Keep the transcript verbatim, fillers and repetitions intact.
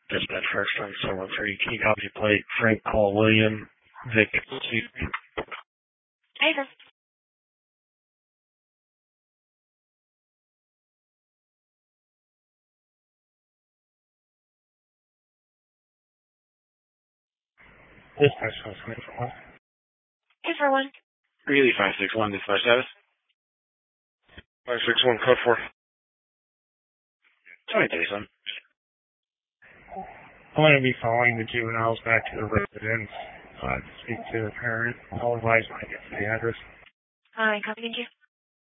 Dispatch first on seven one three. Can you copy plate Frank Paul William Vic? Hey, sir. Dispatch five six one. Hey, for one. Greeley five six one. Dispatch status. five six one code four. Sorry, Jason. I'm going to be following the juveniles back to the residence. Uh, to speak to the parent. I'll advise when I get to the address. Alright, copy, thank you.